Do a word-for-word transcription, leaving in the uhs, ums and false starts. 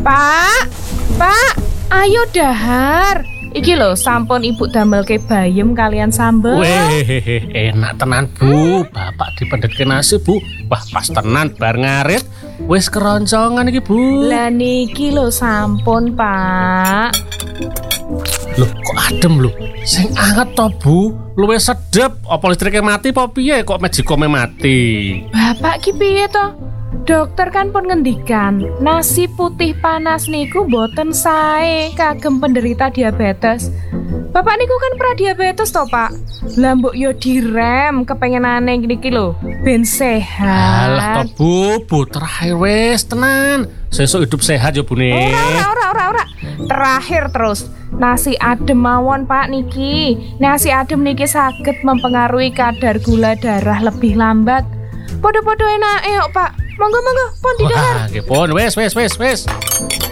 Pak, Pak, ayo dahar. Iki lho sampun ibu damelke bayem kalian sambel. Weh, enak tenan Bu. Bapak dipendhetke nasi Bu. Wah, pas tenan bar ngarit. Wis keroncongan iki Bu. Lah niki lho sampun, Pak. Loh, kok adem lho? Sing anget to Bu. Luwih sedep. Apa listrike mati apa piye kok magicome mati? Bapak ki piye to? Dokter kan pun ngendikan nasi putih panas niku boten sae kagem penderita diabetes. Bapak niku kan pra diabetes toh Pak. Lah mbok yo direm kepengenane niki lho ben sehat. Alah to Bu, Bu terakhir wis tenan. Sesuk hidup sehat ya Bu ne. Ora ora ora ora. Terakhir terus nasi adem mawon Pak niki. Nasi adem niki saged mempengaruhi kadar gula darah lebih lambat. Podo-podo enake kok Pak. Monggo monggo pun didahar. Wah, nggih pun wis wis wis wis.